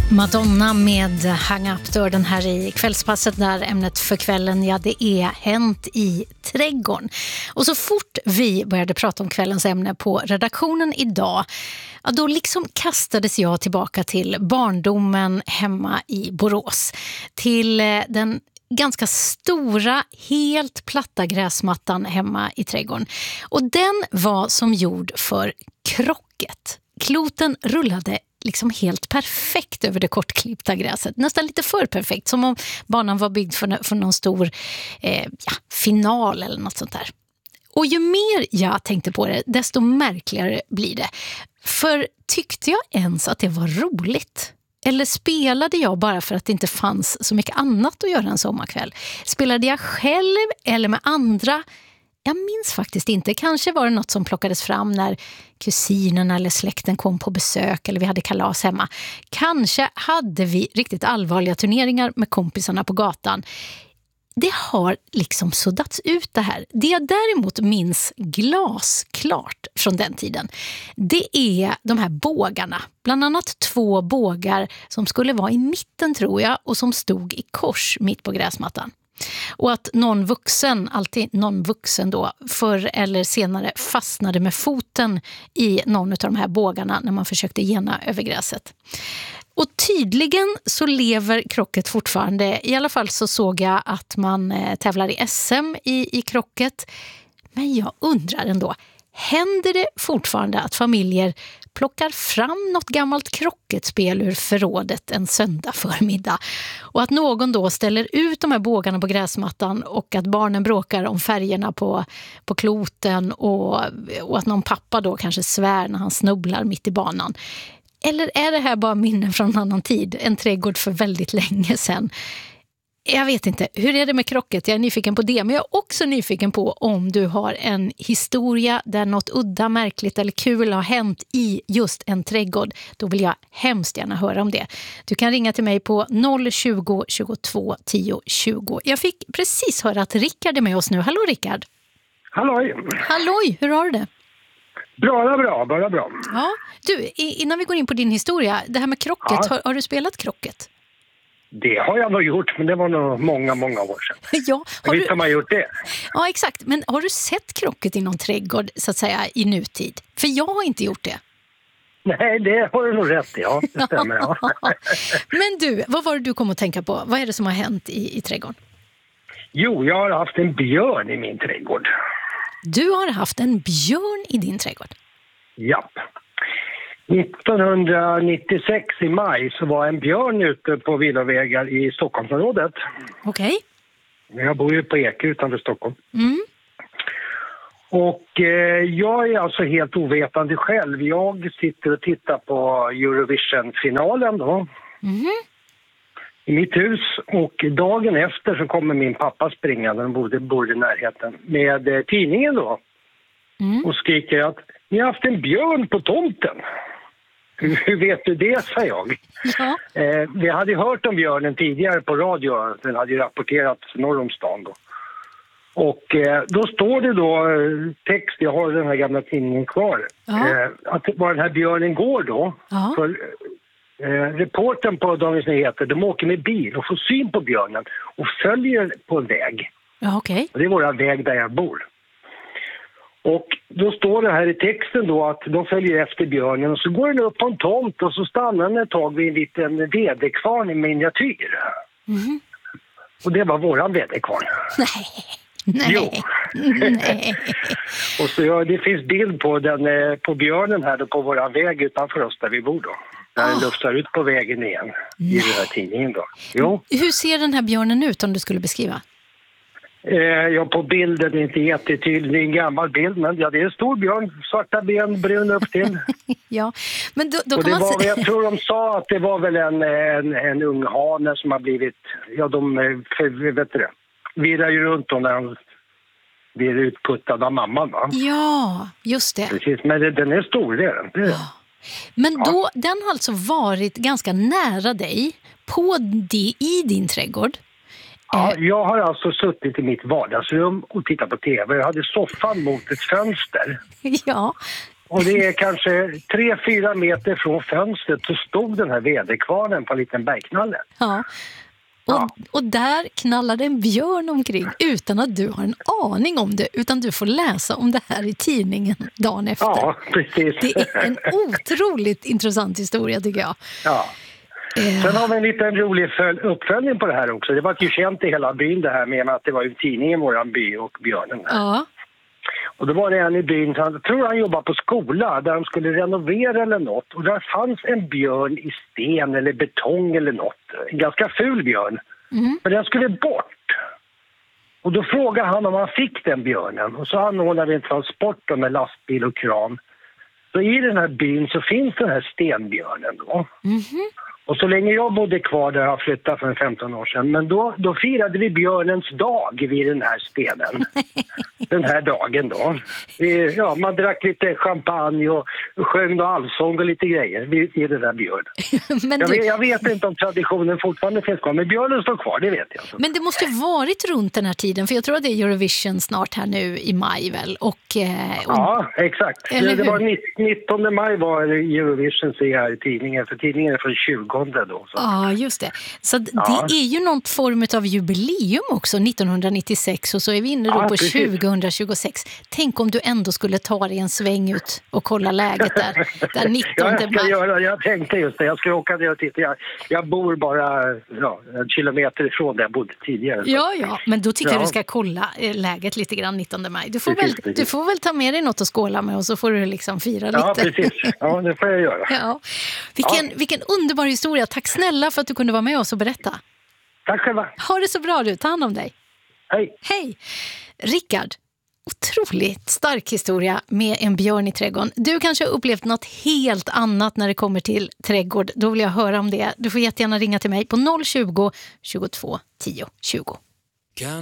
Madonna med Hang Up Door, den här i kvällspasset där ämnet för kvällen, ja, det är hänt i trädgården. Och så fort vi började prata om kvällens ämne på redaktionen idag, ja, då liksom kastades jag tillbaka till barndomen hemma i Borås. Till den ganska stora, helt platta gräsmattan hemma i trädgården. Och den var som gjord för krocket. Kloten rullade liksom helt perfekt över det kortklippta gräset. Nästan lite för perfekt, som om banan var byggd för någon stor final eller något sånt där. Och ju mer jag tänkte på det, desto märkligare blir det. För tyckte jag ens att det var roligt? Eller spelade jag bara för att det inte fanns så mycket annat att göra en sommarkväll? Spelade jag själv eller med andra? Jag minns faktiskt inte. Kanske var det något som plockades fram när kusinerna eller släkten kom på besök eller vi hade kalas hemma. Kanske hade vi riktigt allvarliga turneringar med kompisarna på gatan. Det har liksom suddats ut det här. Det jag däremot minns glasklart från den tiden, det är de här bågarna. Bland annat 2 bågar som skulle vara i mitten, tror jag, och som stod i kors mitt på gräsmattan. Och att någon vuxen, alltid någon vuxen då, förr eller senare fastnade med foten i någon av de här bågarna när man försökte gena över gräset. Och tydligen så lever krocket fortfarande. I alla fall så såg jag att man tävlar i SM i krocket. Men jag undrar ändå, händer det fortfarande att familjer plockar fram något gammalt krocketspel ur förrådet en söndag förmiddag och att någon då ställer ut de här bågarna på gräsmattan och att barnen bråkar om färgerna på kloten och att någon pappa då kanske svär när han snubblar mitt i banan? Eller är det här bara minnen från en annan tid? En trädgård för väldigt länge sedan. Jag vet inte. Hur är det med krocket? Jag är nyfiken på det. Men jag är också nyfiken på om du har en historia där något udda, märkligt eller kul har hänt i just en trädgård. Då vill jag hemskt gärna höra om det. Du kan ringa till mig på 020 22 10 20. Jag fick precis höra att Rickard är med oss nu. Hallå Rickard! Halloj! Halloj, hur har du det? Bara bra. Ja, du, innan vi går in på din historia, det här med krocket, Ja. har du spelat krocket? Det har jag nog gjort, men det var nog många år sedan. Ja, Visst har man gjort det? Ja, exakt. Men har du sett krocket i någon trädgård, så att säga, i nutid? För jag har inte gjort det. Nej, det har du nog rätt i. Ja, det stämmer. Ja. Men du, vad var det du kom att tänka på? Vad är det som har hänt i trädgården? Jo, jag har haft en björn i min trädgård. Du har haft en björn i din trädgård? Japp. 1996 i maj så var en björn ute på villavägar i Stockholmsområdet. Okej. Jag bor ju på Eke utanför Stockholm. Mm. Och jag är alltså helt ovetande själv. Jag sitter och tittar på Eurovision-finalen då. Mm. I mitt hus, och dagen efter så kommer min pappa springande, han bor i närheten, med tidningen då. Mm. Och skriker att ni har haft en björn på tomten. Hur vet du det, sa jag. Ja. Vi hade hört om björnen tidigare på radio, den hade ju rapporterats norr om stan då. Och då står det då text, jag har den här gamla tidningen kvar, att var den här björnen går då. Ja. För reportern på Dagens Nyheter, de åker med bil och får syn på björnen och följer på en väg. Ja, okej. Och det är våra väg där jag bor. Och då står det här i texten då att de följer efter björnen och så går den upp på en tomt och så stannar den ett tag vid en liten väderkvarn i miniatyr. Mm. Och det var våran väderkvarn. Nej. Jo. Nej. Och så det finns bild på den på björnen här då, på våran väg utanför oss där vi bor då. Där den luftar ut på vägen igen i den här tidningen då. Jo. Hur ser den här björnen ut om du skulle beskriva? Ja, på bilden är inte jättetydlig. Det är en gammal bild, men ja, det är en stor björn. Svarta ben, brun upp till. Ja, men då och kan man säga... Jag tror de sa att det var väl en ung hane som har blivit... Ja, vet du det, virrar ju runt om när han blir utputtad av mamman, va? Ja, just det. Precis, men den är stor, det är den. Ja. Men då, den har alltså varit ganska nära dig i din trädgård? Ja, jag har alltså suttit i mitt vardagsrum och tittat på tv. Jag hade soffan mot ett fönster. Ja. Och det är kanske 3-4 meter från fönstret så stod den här väderkvarnen på en liten bergknalle. Ja. Och där knallade en björn omkring utan att du har en aning om det, utan du får läsa om det här i tidningen dagen efter. Ja, precis. Det är en otroligt intressant historia, tycker jag. Ja. Sen har vi en liten rolig uppföljning på det här också. Det var ju känt i hela byn det här med att det var ju tidningen våran by och björnen där. Ja. Och då var det en i byn, jag tror han jobbade på skola där de skulle renovera eller något. Och där fanns en björn i sten eller betong eller något. En ganska ful björn. Mm. Men den skulle bort. Och då frågade han om han fick den björnen. Och så anordnade vi en transport med lastbil och kran. Så i den här byn så finns den här stenbjörnen då. Mm-hmm. Och så länge jag bodde kvar där, jag flyttade för 15 år sedan. Men då firade vi björnens dag vid den här stenen. Den här dagen då. Ja, man drack lite champagne och sjöng och allsång och lite grejer vid den där björnen. Jag vet inte om traditionen fortfarande finns kvar, men björnen står kvar, det vet jag. Men det måste ju varit runt den här tiden, för jag tror att det är Eurovision snart här nu i maj väl? Ja, exakt. Det var 19 maj var Eurovision, ser jag i tidningen, för tidningen är från 20 då. Ja, just det. Så det är ju någon form av jubileum också, 1996, och så är vi inne då på precis. 2026. Tänk om du ändå skulle ta dig en sväng ut och kolla läget där 19 maj. Jag tänkte just det, jag ska åka ner och titta. Jag bor bara en kilometer ifrån där jag bodde tidigare. Så. Ja, men då tycker jag du ska kolla läget lite grann 19 maj. Du får väl ta med dig något att skåla med och så får du liksom fira lite. Ja, precis. Ja, det får jag göra. Ja. Vilken underbar historia. Tack snälla för att du kunde vara med oss och berätta. Tack själva. Ha det så bra du, ta hand om dig. Hej. Hej. Rickard, otroligt stark historia med en björn i trädgården. Du kanske har upplevt något helt annat när det kommer till trädgård. Då vill jag höra om det. Du får jättegärna ringa till mig på 020 22 10 20.